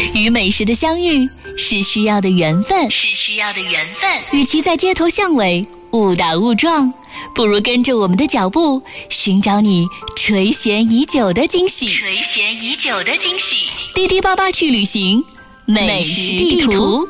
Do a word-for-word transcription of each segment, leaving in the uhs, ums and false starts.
与美食的相遇是需要的缘分，是需要的缘分。与其在街头巷尾误打误撞，不如跟着我们的脚步，寻找你垂涎已久的惊喜。垂涎已久的惊喜。滴滴爸爸去旅行，美食地图。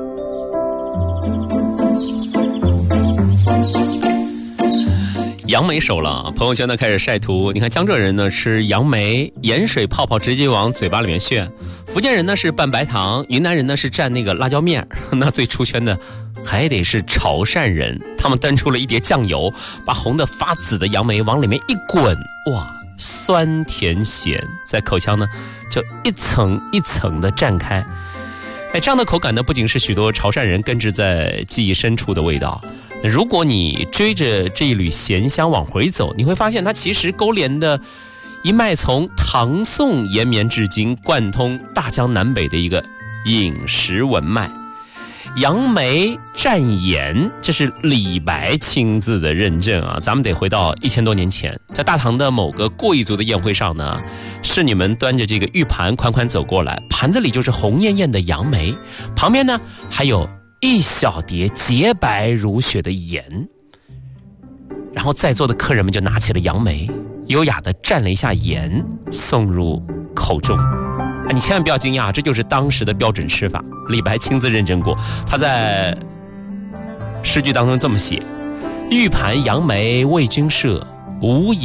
杨梅熟了，朋友圈呢开始晒图。你看江浙人呢吃杨梅，盐水泡泡直接往嘴巴里面炫；福建人呢是拌白糖，云南人呢是蘸那个辣椒面。那最出圈的还得是潮汕人，他们端出了一碟酱油，把红的发紫的杨梅往里面一滚，哇，酸甜咸，在口腔呢就一层一层的绽开。哎，这样的口感呢，不仅是许多潮汕人根植在记忆深处的味道。如果你追着这一缕咸香往回走，你会发现它其实勾连的一脉从唐宋延绵至今，贯通大江南北的一个饮食文脉。杨梅蘸盐，这是李白亲自的认证啊！咱们得回到一千多年前，在大唐的某个过一族的宴会上呢，侍女们端着这个玉盘款款走过来，盘子里就是红艳艳的杨梅，旁边呢还有一小碟洁白如雪的盐。然后在座的客人们就拿起了杨梅，优雅地蘸了一下盐，送入口中。你千万不要惊讶，这就是当时的标准吃法。李白亲自认证过，他在诗句当中这么写：玉盘杨梅为君设，无